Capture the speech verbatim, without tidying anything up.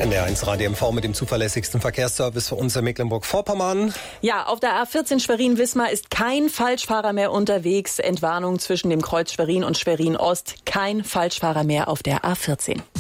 N D R eins Radio M V mit dem zuverlässigsten Verkehrsservice für uns in Mecklenburg-Vorpommern. Ja, auf der A vierzehn Schwerin-Wismar ist kein Falschfahrer mehr unterwegs. Entwarnung zwischen dem Kreuz Schwerin und Schwerin Ost. Kein Falschfahrer mehr auf der A vierzehn.